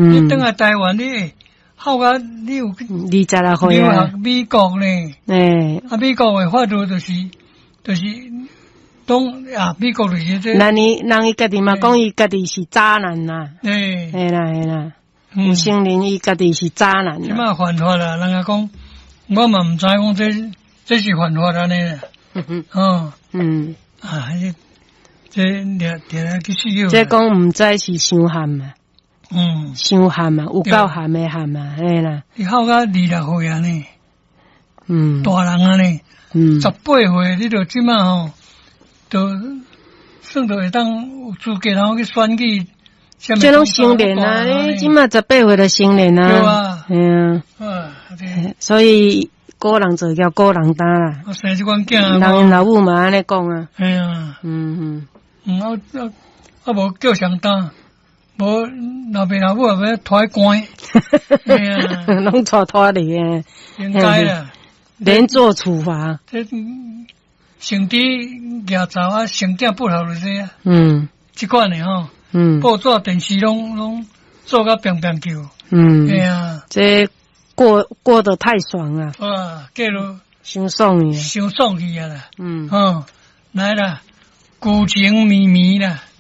你等下台湾你好啊，你有 26岁啊， 留学美国呢？美国的法律就是美国就是这。 人伊家己嘛讲伊家己是渣男呐。嘿啦，有承认伊家己是渣男啦。 即嘛犯法啦，人家讲，我嘛唔知讲这是犯法安尼啦。这掠去死这讲唔知是伤悍嘛？伤悍嘛，有够悍的悍嘛，嘿啦。 你好到26岁安尼，大人安尼，18岁你就即嘛吼，都算到会当有资格然后去选举。 这拢成年啊，你即嘛18岁就成年啊， 对啊，所以个人做叫个人担啦。 我生这款囝， 人老母嘛安尼讲啊。 哎呀，我无叫上担。无老爸老母也要拖关，哎呀， 拢拖你诶， 应该啦， 连坐处罚。 这成绩举走啊，成绩不好就是啊。这款的吼，报纸电视拢做甲乒乒球。哎呀， 这过得太爽了。 哇，过了伤爽去啊啦。来啦，旧情绵绵啦。